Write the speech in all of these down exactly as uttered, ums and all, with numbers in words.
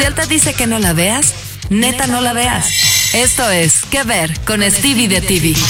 él te dice que no la veas, neta no la veas. Esto es ¿Qué ver? Con Stevie de T V.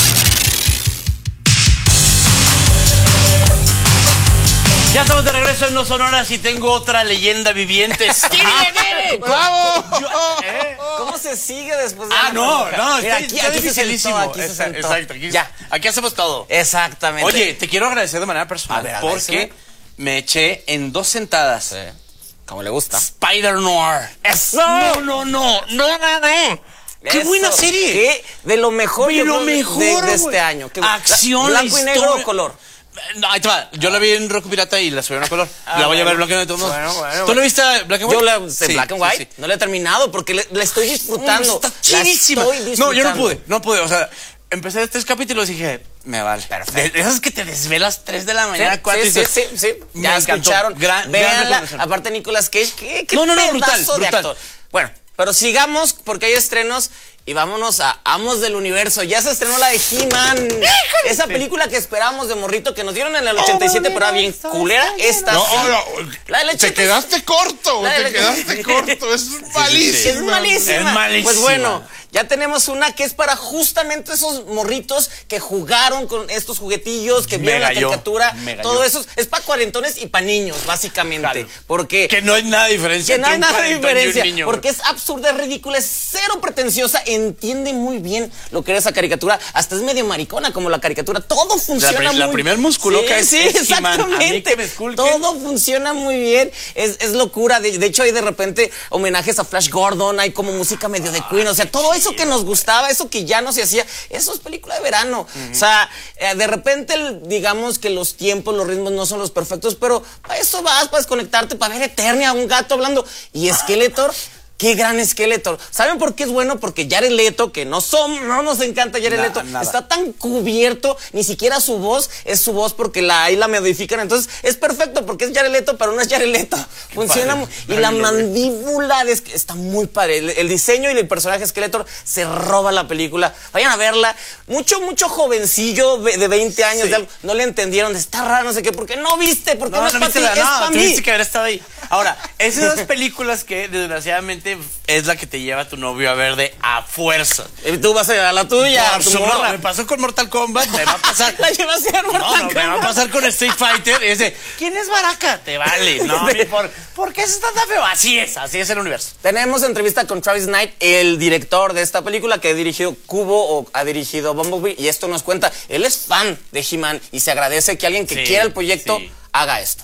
Ya estamos de regreso en No Sonoras y tengo otra leyenda viviente. ¡Stevie de T V! ¡Bravo! ¿Eh? ¿Cómo se sigue después de Ah, la no, pregunta? no, Mira, está, aquí, está aquí dificilísimo. Se sentó, aquí se sentó. Exacto, aquí, ya. aquí hacemos todo. Exactamente. Oye, te quiero agradecer de manera personal A ver, a ver, porque sí. me eché en dos sentadas. Sí. Como le gusta. Spider Noir. ¡Eso! No, no, no, no, no, no. ¡Qué Eso. buena serie! ¿Qué? De lo mejor, De yo lo creo, de- mejor, de, de este güey. año. ¿Qué? Acción, ¿Blanco la y negro historia. o color? No, ahí te va. Yo la vi en Roku Pirata y la subieron a color. Ah, la voy a ver bueno. blanco y negro de todos modos. Bueno, bueno, ¿Tú bueno. la viste Black and White? Yo la de Sí, Black and sí, White sí. no la he terminado porque le, la estoy disfrutando. Está La chidísima. estoy No, disfrutando. yo no pude, no pude. O sea, empecé tres capítulos y dije, me vale. Perfecto. De esas que te desvelas tres de la mañana, Sí, cuatro sí, y sí, dices, sí, sí. me Ya encantó. escucharon. Gran- gran Véanla. recomendación. Aparte, Nicolas Cage, qué, qué No, no, no, pedazo brutal, de brutal. actor. Bueno, pero sigamos porque hay estrenos y vámonos a Amos del Universo. Ya se estrenó la de He-Man. Esa película que esperábamos de morrito que nos dieron en el ochenta y siete, pero era bien culera. Esta No, sí. no, La de leche. te quedaste corto, La de te leche. quedaste corto, es malísimo. Es malísima. Es malísima. Pues bueno, ya tenemos una que es para justamente esos morritos que jugaron con estos juguetillos, que Me vieron la galló, caricatura. me galló. Todo eso es para cuarentones y para niños, básicamente. Claro. Porque Que no hay nada de diferencia. que no hay entre un nada de cuarentón y un diferencia, niño, porque es absurda, es ridícula, es cero pretenciosa, entiende muy bien lo que era esa caricatura, hasta es medio maricona como la caricatura, todo funciona pri- muy la primer musculoca sí, es- sí, es He-Man. A mí exactamente, que me esculquen. todo funciona muy bien, es, es locura, de, de hecho hay de repente homenajes a Flash Gordon, hay como música medio de Queen, o sea, todo eso que nos gustaba, eso que ya no se hacía, eso es película de verano, uh-huh. O sea, eh, de repente el, digamos que los tiempos, los ritmos no son los perfectos, pero para eso vas, para desconectarte, para ver Eternia, un gato hablando, y Skeletor. ¡Qué gran Skeletor! ¿Saben por qué es bueno? Porque Jared Leto, que no son, no nos encanta Jared Na, Leto, nada. está tan cubierto, ni siquiera su voz es su voz porque la, ahí la modifican. Entonces es perfecto porque es Jared Leto, pero no es Jared Leto. Funciona muy, y la mandíbula de, está muy padre. El, el diseño y el personaje Skeletor se roba la película. Vayan a verla. Mucho, mucho jovencillo de veinte años, Sí. de algo, no le entendieron, está raro, no sé qué, porque no viste, porque no, No, es no para ti, viste la, es no, para mí. tuviste que haber estado ahí. Ahora, esas dos películas que desgraciadamente es la que te lleva tu novio a ver de a fuerza. Y tú vas a llevar la tuya, Por a tu su- morra. no, me pasó con Mortal Kombat, me va a pasar. La llevas a ver Mortal No, no, me va a Kombat. pasar con Street Fighter. Y es de, ¿quién es Baraka? Te vale. No, Sí. ¿por, ¿por qué eso está tan feo? Así es, así es el universo. Tenemos entrevista con Travis Knight, el director de esta película que ha dirigido Cubo o ha dirigido Bumblebee, y esto nos cuenta, él es fan de He-Man y se agradece que alguien que Sí, quiera el proyecto sí. haga esto.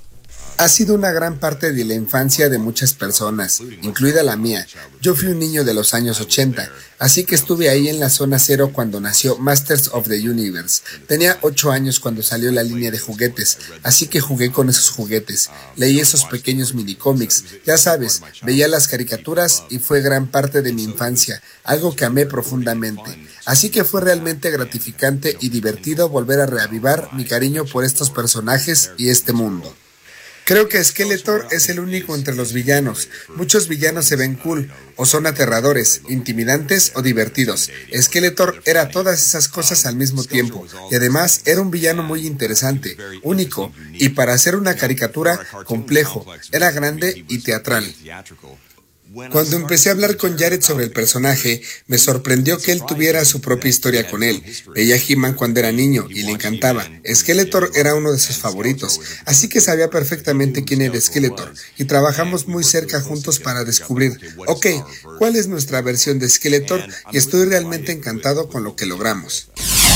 Ha sido una gran parte de la infancia de muchas personas, incluida la mía. Yo fui un niño de los años ochenta, así que estuve ahí en la zona cero cuando nació Masters of the Universe. Tenía ocho años cuando salió la línea de juguetes, así que jugué con esos juguetes. Leí esos pequeños minicómics, ya sabes, veía las caricaturas y fue gran parte de mi infancia, algo que amé profundamente. Así que fue realmente gratificante y divertido volver a reavivar mi cariño por estos personajes y este mundo. Creo que Skeletor es el único entre los villanos. Muchos villanos se ven cool, o son aterradores, intimidantes o divertidos. Skeletor era todas esas cosas al mismo tiempo, y además era un villano muy interesante, único, y para hacer una caricatura, complejo, era grande y teatral. Cuando empecé a hablar con Jared sobre el personaje, me sorprendió que él tuviera su propia historia con él. Veía a He-Man cuando era niño y le encantaba. Skeletor era uno de sus favoritos, así que sabía perfectamente quién era Skeletor, y trabajamos muy cerca juntos para descubrir, ok, ¿cuál es nuestra versión de Skeletor? Y estoy realmente encantado con lo que logramos.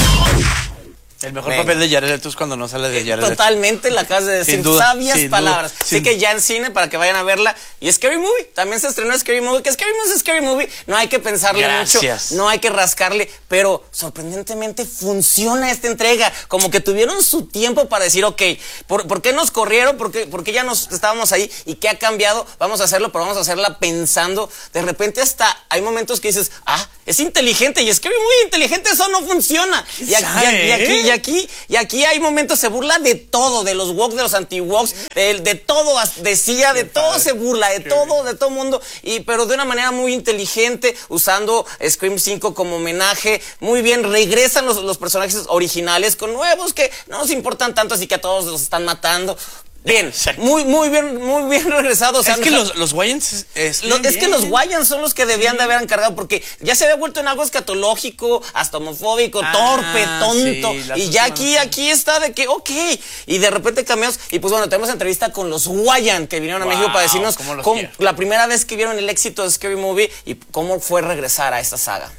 El mejor Venga. papel de Jared Leto es cuando no sale de Jared Leto. Totalmente, la acabas de decir, Sin duda, sabias sin palabras. duda, Así sin- que ya en cine para que vayan a verla. Y Scary Movie, también se estrenó Scary Movie, que Scary Movie es Scary Movie, no hay que pensarle Gracias. mucho, no hay que rascarle, pero sorprendentemente funciona esta entrega, como que tuvieron su tiempo para decir, ok, ¿por, ¿por qué nos corrieron? ¿Por qué, por qué ya nos estábamos ahí? ¿Y qué ha cambiado? Vamos a hacerlo, pero vamos a hacerla pensando. De repente hasta hay momentos que dices, ah, es inteligente, y Scary Movie inteligente, eso no funciona. Y aquí, y aquí, y aquí, y aquí, y aquí Aquí hay momentos, se burla de todo, de los woks, de los anti-woks, de, de todo, decía, de todo se burla, de todo, de todo mundo, y, pero de una manera muy inteligente, usando Scream cinco como homenaje, muy bien, regresan los, los personajes originales con nuevos que no nos importan tanto, así que a todos los están matando. Bien, muy, muy bien, muy bien regresado. O sea, es que los, los Wayans es, Lo, es que los Wayans son los que debían de haber encargado, porque ya se había vuelto en algo escatológico, hasta homofóbico, ah, torpe, tonto. Sí, y ya aquí, aquí está de que, ok. Y de repente cambiamos. Y pues bueno, tenemos entrevista con los Wayan que vinieron Wow, a México para decirnos cómo cómo, quiero. la primera vez que vieron el éxito de Scary Movie y cómo fue regresar a esta saga.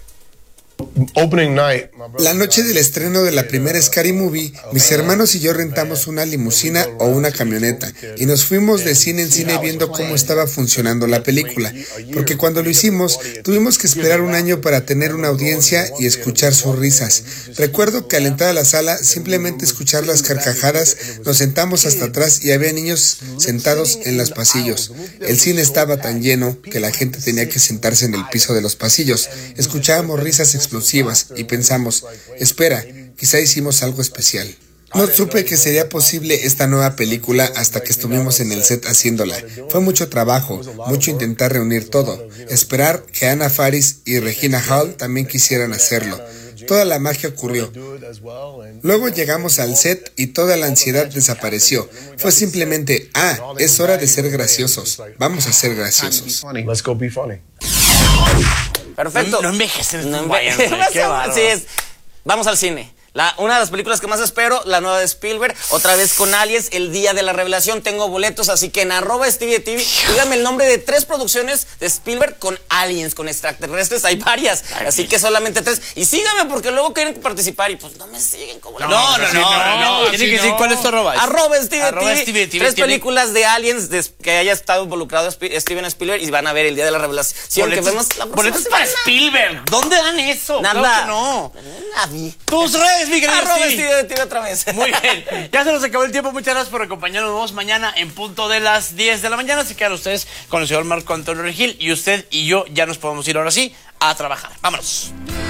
La noche del estreno de la primera Scary Movie, mis hermanos y yo rentamos una limusina o una camioneta y nos fuimos de cine en cine viendo cómo estaba funcionando la película, porque cuando lo hicimos tuvimos que esperar un año para tener una audiencia y escuchar sus risas. Recuerdo que al entrar a la sala, simplemente escuchar las carcajadas, nos sentamos hasta atrás y había niños sentados en los pasillos. El cine estaba tan lleno que la gente tenía que sentarse en el piso de los pasillos. Escuchábamos risas explosivas y pensamos, espera, quizá hicimos algo especial. No supe que sería posible esta nueva película hasta que estuvimos en el set haciéndola. Fue mucho trabajo, mucho intentar reunir todo, esperar que Anna Faris y Regina Hall también quisieran hacerlo. Toda la magia ocurrió. Luego llegamos al set y toda la ansiedad desapareció. Fue simplemente, ah, es hora de ser graciosos. Vamos a ser graciosos. Let's go be funny. Perfecto. No, no envejecen No estos enve- Wayans, güey, qué bárbaro. Así es. Vamos al cine. La, una de las películas que más espero, la nueva de Spielberg, otra vez con Aliens, el día de la revelación. Tengo boletos, así que en arroba Stevie T V, díganme el nombre de tres producciones de Spielberg con aliens, con extraterrestres. Hay varias, así que solamente tres. Y síganme porque luego quieren participar y pues no me siguen como la No, no, no, no, no. Tiene que decir cuál es tu arroba. Arroba Stevie Arroba T V, Stevie T V tres tiene- películas de aliens de- que haya estado involucrado Spi- Steven Spielberg y van a ver el día de la revelación. que vemos la próxima boletos para semana. Spielberg. ¿Dónde dan eso? Nada. Claro que no. Nadie. Tus redes, mi querido Arroba Stevie. Stevie T V otra vez. Muy bien, ya se nos acabó el tiempo. Muchas gracias por acompañarnos. Nos vemos mañana en punto de las diez de la mañana. Se quedan ustedes con el señor Marco Antonio Regil y usted y yo ya nos podemos ir ahora sí a trabajar. Vámonos.